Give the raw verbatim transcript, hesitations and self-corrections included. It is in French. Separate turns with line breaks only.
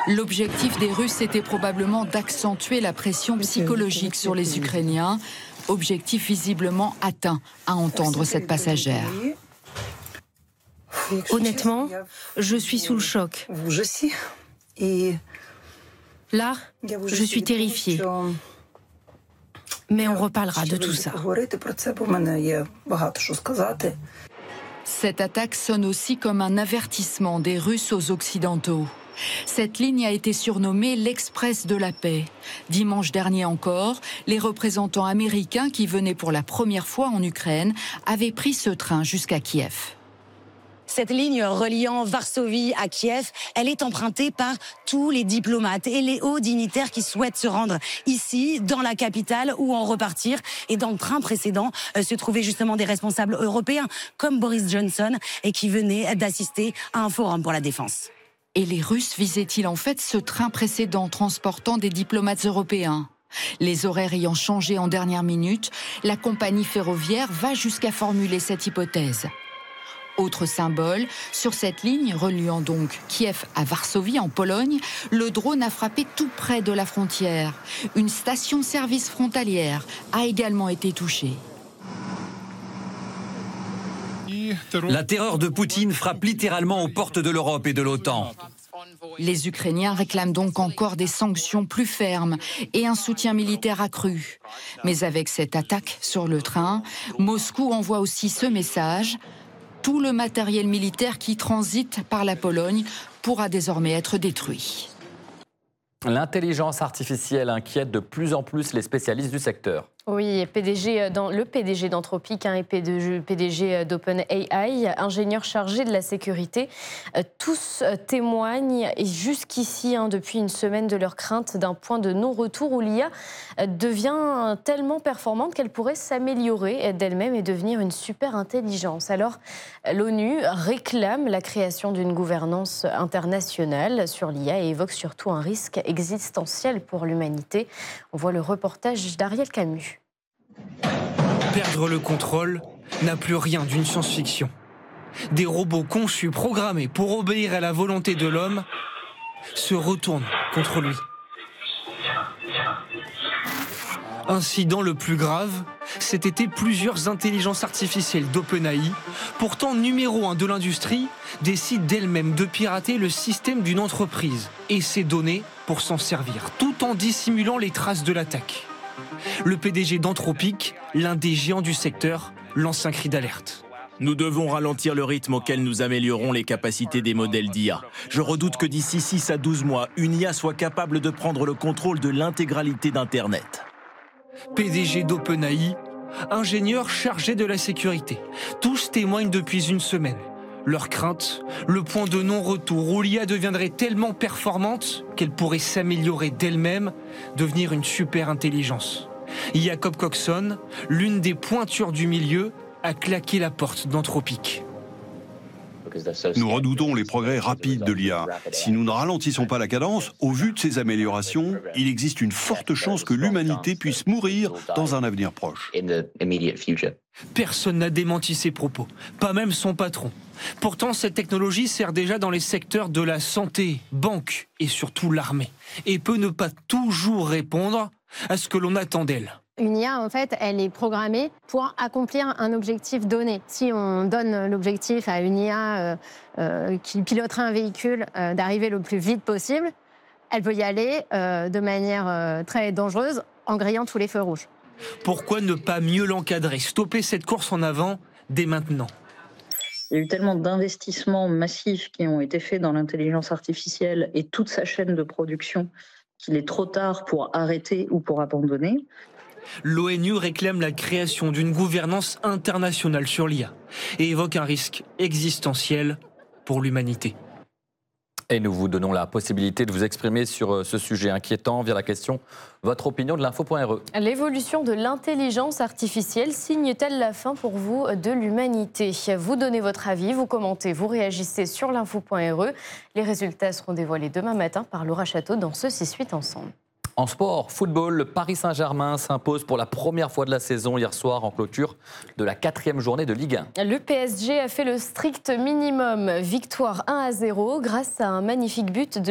L'objectif des Russes était probablement d'accentuer la pression psychologique sur les Ukrainiens. Objectif visiblement atteint, à entendre cette passagère.
Honnêtement, je suis sous le choc. Là, je suis terrifiée. Mais on reparlera de tout ça.
Cette attaque sonne aussi comme un avertissement des Russes aux Occidentaux. Cette ligne a été surnommée l'Express de la paix. Dimanche dernier encore, les représentants américains qui venaient pour la première fois en Ukraine avaient pris ce train jusqu'à Kiev.
Cette ligne reliant Varsovie à Kiev, elle est empruntée par tous les diplomates et les hauts dignitaires qui souhaitent se rendre ici, dans la capitale, ou en repartir. Et dans le train précédent euh, se trouvaient justement des responsables européens, comme Boris Johnson, et qui venaient d'assister à un forum pour la défense.
Et les Russes visaient-ils en fait ce train précédent transportant des diplomates européens ? Les horaires ayant changé en dernière minute, la compagnie ferroviaire va jusqu'à formuler cette hypothèse. Autre symbole, sur cette ligne reliant donc Kiev à Varsovie en Pologne, le drone a frappé tout près de la frontière. Une station-service frontalière a également été touchée.
La terreur de Poutine frappe littéralement aux portes de l'Europe et de l'OTAN.
Les Ukrainiens réclament donc encore des sanctions plus fermes et un soutien militaire accru. Mais avec cette attaque sur le train, Moscou envoie aussi ce message. Tout le matériel militaire qui transite par la Pologne pourra désormais être détruit.
L'intelligence artificielle inquiète de plus en plus les spécialistes du secteur.
Oui, P D G dans, le P D G d'Anthropic hein, et P D G d'OpenAI, ingénieur chargé de la sécurité, euh, tous euh, témoignent, et jusqu'ici, hein, depuis une semaine, de leur crainte d'un point de non-retour où l'I A euh, devient tellement performante qu'elle pourrait s'améliorer d'elle-même et devenir une super intelligence. Alors, l'ONU réclame la création d'une gouvernance internationale sur l'I A et évoque surtout un risque existentiel pour l'humanité. On voit le reportage d'Ariel Camus.
Perdre le contrôle n'a plus rien d'une science-fiction. Des robots conçus, programmés pour obéir à la volonté de l'homme, se retournent contre lui. Incident le plus grave, cet été, plusieurs intelligences artificielles d'OpenAI, pourtant numéro un de l'industrie, décident d'elles-mêmes de pirater le système d'une entreprise et ses données pour s'en servir, tout en dissimulant les traces de l'attaque. Le P D G d'Anthropic, l'un des géants du secteur, lance un cri d'alerte.
Nous devons ralentir le rythme auquel nous améliorons les capacités des modèles d'I A. Je redoute que d'ici six à douze mois, une I A soit capable de prendre le contrôle de l'intégralité d'Internet.
P D G d'OpenAI, ingénieur chargé de la sécurité. Tous témoignent depuis une semaine. Leur crainte, le point de non-retour où l'I A deviendrait tellement performante qu'elle pourrait s'améliorer d'elle-même, devenir une super intelligence. Jacob Coxon, l'une des pointures du milieu, a claqué la porte d'Anthropic.
Nous redoutons les progrès rapides de l'I A. Si nous ne ralentissons pas la cadence, au vu de ces améliorations, il existe une forte chance que l'humanité puisse mourir dans un avenir proche.
Personne n'a démenti ses propos, pas même son patron. Pourtant, cette technologie sert déjà dans les secteurs de la santé, banque et surtout l'armée, et peut ne pas toujours répondre à ce que l'on attend d'elle.
Une I A, en fait, elle est programmée pour accomplir un objectif donné. Si on donne l'objectif à une I A euh, euh, qui piloterait un véhicule euh, d'arriver le plus vite possible, elle peut y aller euh, de manière euh, très dangereuse en grillant tous les feux rouges.
Pourquoi ne pas mieux l'encadrer, stopper cette course en avant dès maintenant ?
Il y a eu tellement d'investissements massifs qui ont été faits dans l'intelligence artificielle et toute sa chaîne de production qu'il est trop tard pour arrêter ou pour abandonner.
L'ONU réclame la création d'une gouvernance internationale sur l'I A et évoque un risque existentiel pour l'humanité.
Et nous vous donnons la possibilité de vous exprimer sur ce sujet inquiétant via la question « Votre opinion » de l'info point R E.
L'évolution de l'intelligence artificielle signe-t-elle la fin pour vous de l'humanité ? Vous donnez votre avis, vous commentez, vous réagissez sur l'info point R E. Les résultats seront dévoilés demain matin par Laura Château dans ce six huit ensemble.
En sport, football, le Paris Saint-Germain s'impose pour la première fois de la saison hier soir en clôture de la quatrième journée de Ligue un.
Le P S G a fait le strict minimum, victoire un à zéro grâce à un magnifique but de